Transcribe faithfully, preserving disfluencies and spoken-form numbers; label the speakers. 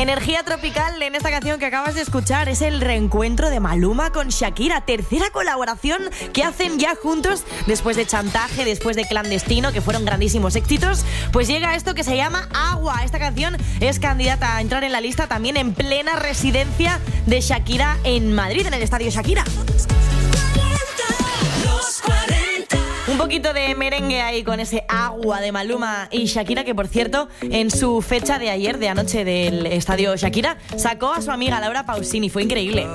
Speaker 1: Energía tropical en esta canción que acabas de escuchar. Es el reencuentro de Maluma con Shakira. Tercera colaboración que hacen ya juntos después de Chantaje, después de Clandestino, que fueron grandísimos éxitos. Pues llega esto que se llama Agua. Esta canción es candidata a entrar en la lista también en plena residencia de Shakira en Madrid, en el Estadio Shakira. Un poquito de merengue ahí con ese Agua de Maluma y Shakira, que por cierto, en su fecha de ayer, de anoche del Estadio Shakira, sacó a su amiga Laura Pausini. Fue increíble.